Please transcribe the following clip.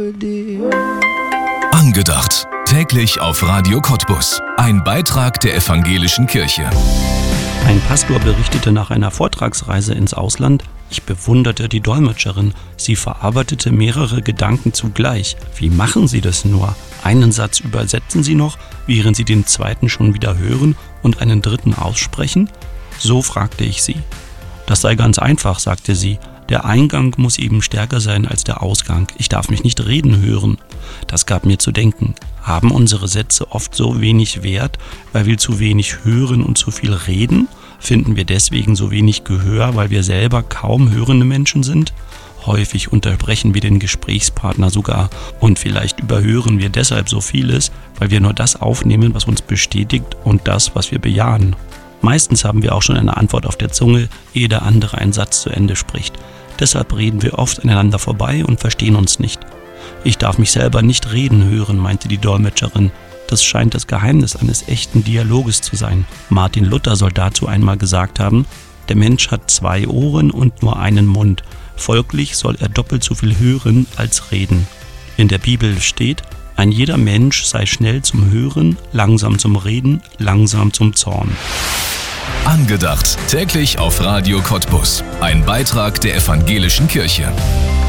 Angedacht. Täglich auf Radio Cottbus. Ein Beitrag der Evangelischen Kirche. Ein Pastor berichtete nach einer Vortragsreise ins Ausland: Ich bewunderte die Dolmetscherin. Sie verarbeitete mehrere Gedanken zugleich. Wie machen Sie das nur? Einen Satz übersetzen Sie noch, während Sie den zweiten schon wieder hören und einen dritten aussprechen? So fragte ich sie. Das sei ganz einfach, sagte sie. Der Eingang muss eben stärker sein als der Ausgang. Ich darf mich nicht reden hören. Das gab mir zu denken. Haben unsere Sätze oft so wenig Wert, weil wir zu wenig hören und zu viel reden? Finden wir deswegen so wenig Gehör, weil wir selber kaum hörende Menschen sind? Häufig unterbrechen wir den Gesprächspartner sogar und vielleicht überhören wir deshalb so vieles, weil wir nur das aufnehmen, was uns bestätigt und das, was wir bejahen. Meistens haben wir auch schon eine Antwort auf der Zunge, ehe der andere einen Satz zu Ende spricht. Deshalb reden wir oft aneinander vorbei und verstehen uns nicht. Ich darf mich selber nicht reden hören, meinte die Dolmetscherin. Das scheint das Geheimnis eines echten Dialoges zu sein. Martin Luther soll dazu einmal gesagt haben: Der Mensch hat 2 Ohren und nur einen Mund. Folglich soll er doppelt so viel hören als reden. In der Bibel steht: Ein jeder Mensch sei schnell zum Hören, langsam zum Reden, langsam zum Zorn. Angedacht. Täglich auf Radio Cottbus. Ein Beitrag der Evangelischen Kirche.